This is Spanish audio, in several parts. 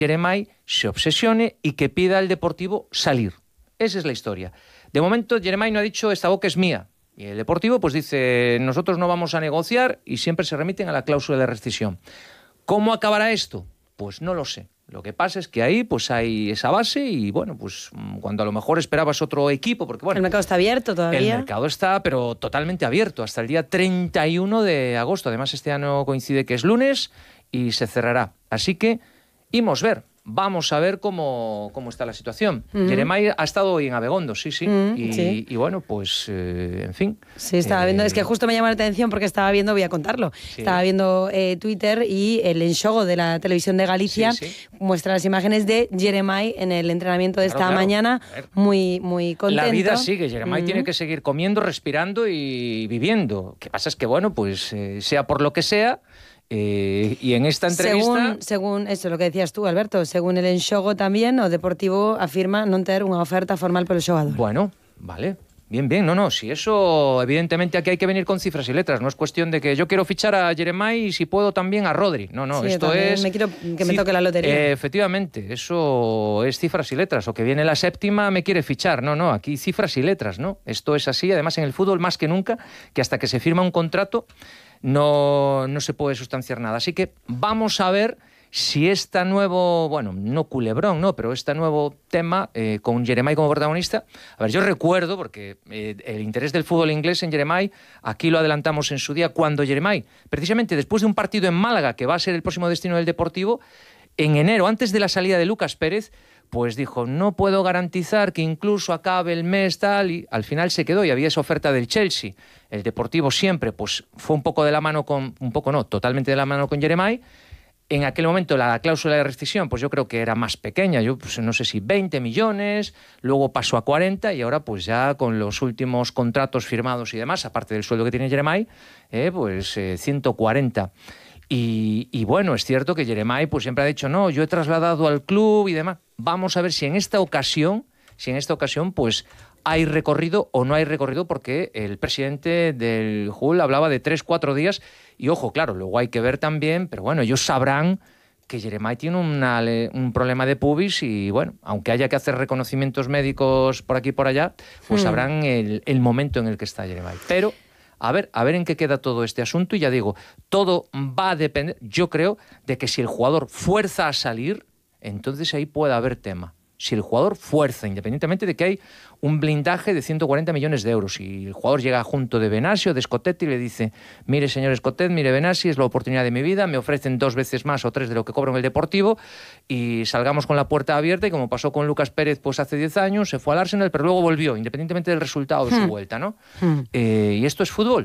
Jeremai se obsesione y que pida al Deportivo salir. Esa es la historia. De momento, Jeremai no ha dicho esta boca es mía. Y el Deportivo pues dice nosotros no vamos a negociar y siempre se remiten a la cláusula de rescisión. ¿Cómo acabará esto? Pues no lo sé. Lo que pasa es que ahí pues hay esa base y bueno, pues cuando a lo mejor esperabas otro equipo, porque bueno... ¿El mercado está abierto todavía? El mercado está, pero totalmente abierto, hasta el día 31 de agosto. Además, este año coincide que es lunes y se cerrará. Así que, ímos ver. Vamos a ver cómo está la situación. Jeremai ha estado hoy en Abegondo, sí. Y bueno, pues, en fin. Sí, estaba viendo, es que justo me llamó la atención porque estaba viendo, voy a contarlo, estaba viendo Twitter y el enxogo de la televisión de Galicia muestra las imágenes de Jeremai en el entrenamiento de esta mañana, muy contento. La vida sigue, Jeremai tiene que seguir comiendo, respirando y viviendo. Lo que pasa es que, bueno, pues, sea por lo que sea, y en esta entrevista... Según eso, lo que decías tú, Alberto, según el enxogo también, o Deportivo afirma non ter unha oferta formal polo xogador. Bueno, vale, bien, no, si eso, evidentemente aquí hay que venir con cifras y letras, no es cuestión de que yo quiero fichar a Jeremai y si puedo también a Rodri, no, sí, esto es... me quiero que me toque la lotería. Efectivamente, eso es cifras y letras, o que viene la séptima me quiere fichar, no, aquí cifras y letras, ¿no? Esto es así, además en el fútbol más que nunca, que hasta que se firma un contrato no se puede sustanciar nada. Así que vamos a ver si este nuevo, bueno, no culebrón, no, pero este nuevo tema con Jeremai como protagonista. A ver, yo recuerdo, porque el interés del fútbol inglés en Jeremai, aquí lo adelantamos en su día, cuando Jeremai, precisamente después de un partido en Málaga, que va a ser el próximo destino del Deportivo, en enero, antes de la salida de Lucas Pérez, pues dijo, no puedo garantizar que incluso acabe el mes tal, y al final se quedó y había esa oferta del Chelsea. El Deportivo siempre pues fue un poco de la mano con, un poco no, totalmente de la mano con Jeremai. En aquel momento la cláusula de rescisión pues yo creo que era más pequeña, yo pues, no sé si 20 millones, luego pasó a 40 y ahora pues ya con los últimos contratos firmados y demás, aparte del sueldo que tiene Jeremai, pues 140. Y bueno, es cierto que Jeremai pues siempre ha dicho, no, yo he trasladado al club y demás. Vamos a ver si en esta ocasión pues hay recorrido o no hay recorrido, porque el presidente del Hull hablaba de 3-4 días y ojo, claro, luego hay que ver también, pero bueno, ellos sabrán que Jeremai tiene un problema de pubis y bueno, aunque haya que hacer reconocimientos médicos por aquí y por allá, pues sabrán el momento en el que está Jeremai. Pero a ver en qué queda todo este asunto y ya digo, todo va a depender, yo creo, de que si el jugador fuerza a salir, entonces ahí puede haber tema. Si el jugador fuerza, independientemente de que hay un blindaje de 140 millones de euros, y el jugador llega junto de Benassi o de Escotet y le dice, mire señor Escotet, mire Benassi, es la oportunidad de mi vida, me ofrecen 2 veces más o 3 de lo que cobro en el Deportivo y salgamos con la puerta abierta, y como pasó con Lucas Pérez pues hace 10 años, se fue al Arsenal pero luego volvió, independientemente del resultado de su vuelta, ¿no? Y esto es fútbol.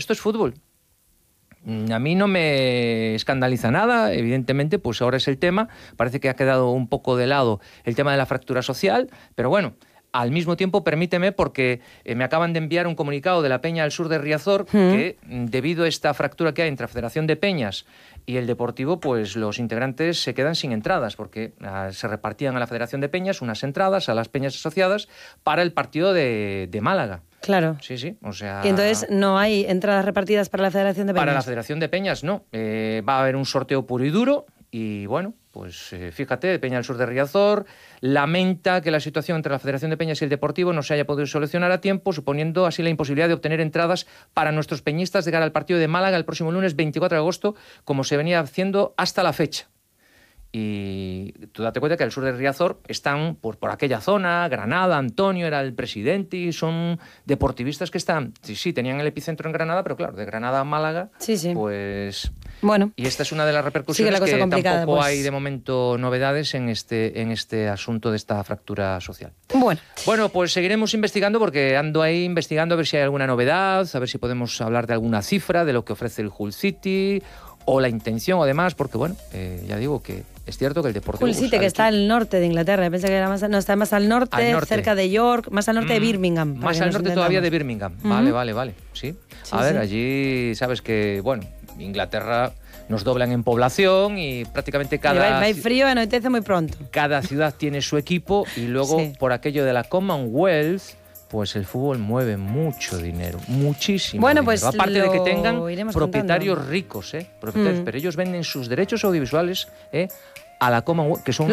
A mí no me escandaliza nada, evidentemente, pues ahora es el tema, parece que ha quedado un poco de lado el tema de la fractura social, pero bueno, al mismo tiempo permíteme, porque me acaban de enviar un comunicado de la Peña del Sur de Riazor, que debido a esta fractura que hay entre la Federación de Peñas y el Deportivo, pues los integrantes se quedan sin entradas, porque se repartían a la Federación de Peñas unas entradas a las peñas asociadas para el partido de Málaga. Claro. Sí, o sea... Y entonces no hay entradas repartidas para la Federación de Peñas. Para la Federación de Peñas no. Va a haber un sorteo puro y duro y bueno, pues fíjate, Peña del Sur de Riazor lamenta que la situación entre la Federación de Peñas y el Deportivo no se haya podido solucionar a tiempo, suponiendo así la imposibilidad de obtener entradas para nuestros peñistas de cara al partido de Málaga el próximo lunes 24 de agosto, como se venía haciendo hasta la fecha. Y tú date cuenta que al sur de Riazor están por aquella zona, Granada, Antonio era el presidente, y son deportivistas que están, sí, tenían el epicentro en Granada, pero claro, de Granada a Málaga, pues... Bueno. Y esta es una de las repercusiones que tampoco hay de momento novedades en este asunto de esta fractura social. Bueno, pues seguiremos investigando, porque ando ahí investigando a ver si hay alguna novedad, a ver si podemos hablar de alguna cifra de lo que ofrece el Hull City o la intención, además, porque bueno, ya digo que es cierto que el Deportivo... Hull City, que está al norte de Inglaterra, pensé que era está más al norte, cerca de York, más al norte de Birmingham. Más al norte todavía de Birmingham, vale, sí. A ver, allí sabes que, bueno, Inglaterra nos doblan en población y prácticamente cada... Hay frío y anoitece muy pronto. Cada ciudad tiene su equipo y luego por aquello de la Commonwealth, pues el fútbol mueve mucho dinero, muchísimo dinero. Pues aparte de que tengan propietarios contando. Ricos, pero ellos venden sus derechos audiovisuales a la Commonwealth, que son